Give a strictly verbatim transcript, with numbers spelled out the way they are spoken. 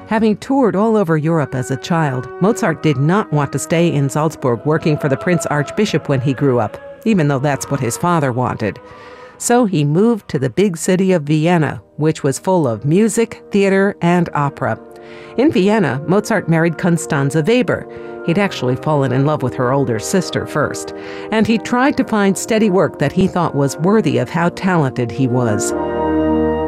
Having toured all over Europe as a child, Mozart did not want to stay in Salzburg working for the Prince Archbishop when he grew up, even though that's what his father wanted. So he moved to the big city of Vienna, which was full of music, theater, and opera. In Vienna, Mozart married Constanze Weber. He'd actually fallen in love with her older sister first, and he tried to find steady work that he thought was worthy of how talented he was.